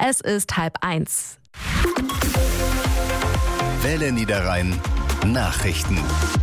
Es ist 12:30. Welle Niederrhein Nachrichten.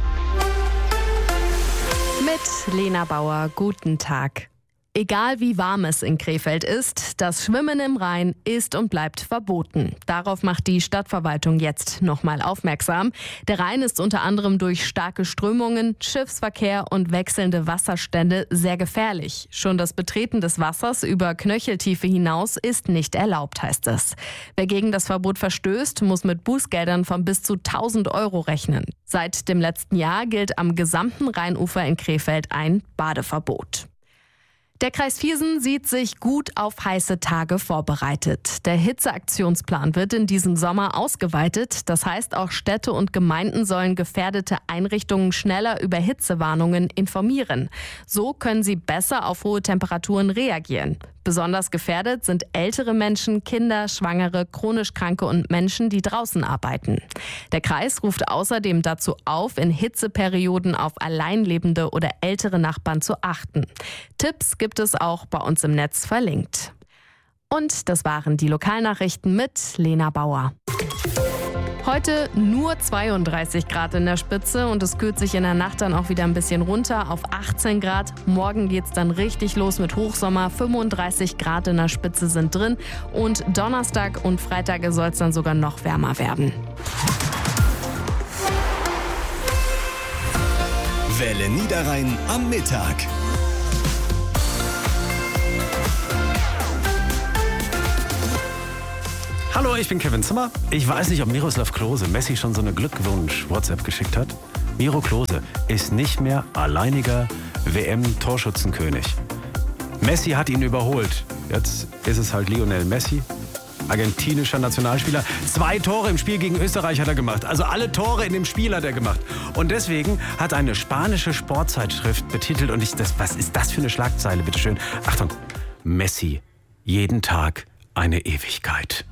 Mit Lena Bauer, guten Tag. Egal wie warm es in Krefeld ist, das Schwimmen im Rhein ist und bleibt verboten. Darauf macht die Stadtverwaltung jetzt nochmal aufmerksam. Der Rhein ist unter anderem durch starke Strömungen, Schiffsverkehr und wechselnde Wasserstände sehr gefährlich. Schon das Betreten des Wassers über Knöcheltiefe hinaus ist nicht erlaubt, heißt es. Wer gegen das Verbot verstößt, muss mit Bußgeldern von bis zu 1.000 Euro rechnen. Seit dem letzten Jahr gilt am gesamten Rheinufer in Krefeld ein Badeverbot. Der Kreis Viersen sieht sich gut auf heiße Tage vorbereitet. Der Hitzeaktionsplan wird in diesem Sommer ausgeweitet. Das heißt, auch Städte und Gemeinden sollen gefährdete Einrichtungen schneller über Hitzewarnungen informieren. So können sie besser auf hohe Temperaturen reagieren. Besonders gefährdet sind ältere Menschen, Kinder, Schwangere, chronisch Kranke und Menschen, die draußen arbeiten. Der Kreis ruft außerdem dazu auf, in Hitzeperioden auf alleinlebende oder ältere Nachbarn zu achten. Tipps gibt es auch bei uns im Netz verlinkt. Und das waren die Lokalnachrichten mit Lena Bauer. Heute nur 32 Grad in der Spitze und es kühlt sich in der Nacht dann auch wieder ein bisschen runter auf 18 Grad. Morgen geht's dann richtig los mit Hochsommer. 35 Grad in der Spitze sind drin und Donnerstag und Freitag soll es dann sogar noch wärmer werden. Welle Niederrhein am Mittag. Hallo, ich bin Kevin Zimmer. Ich weiß nicht, ob Miroslav Klose Messi schon so eine Glückwunsch-WhatsApp geschickt hat. Miro Klose ist nicht mehr alleiniger WM-Torschützenkönig. Messi hat ihn überholt. Jetzt ist es halt Lionel Messi, argentinischer Nationalspieler. 2 Tore im Spiel gegen Österreich hat er gemacht. Also alle Tore in dem Spiel hat er gemacht. Und deswegen hat eine spanische Sportzeitschrift betitelt, und was ist das für eine Schlagzeile, bitteschön? Achtung, Messi, jeden Tag eine Ewigkeit.